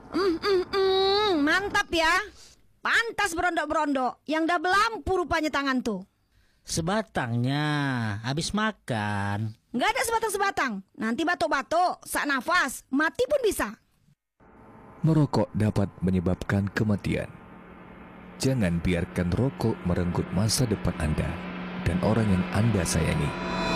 Mantap ya. Pantas berondok-berondok. Yang dah belampu rupanya tangan tuh. Sebatangnya habis makan. Nggak ada sebatang-sebatang. Nanti batuk-batuk, sak nafas, mati pun bisa. Merokok dapat menyebabkan kematian. Jangan biarkan rokok merenggut masa depan Anda dan orang yang Anda sayangi.